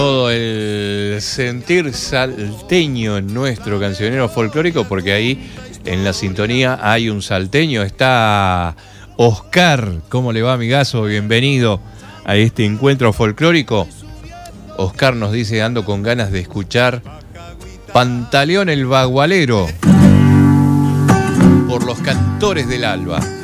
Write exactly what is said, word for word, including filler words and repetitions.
Todo el sentir salteño en nuestro cancionero folclórico, porque ahí en la sintonía hay un salteño. Está Oscar. ¿Cómo le va, amigazo? Bienvenido a este encuentro folclórico. Oscar nos dice: ando con ganas de escuchar Pantaleón el Bagualero por los Cantores del Alba.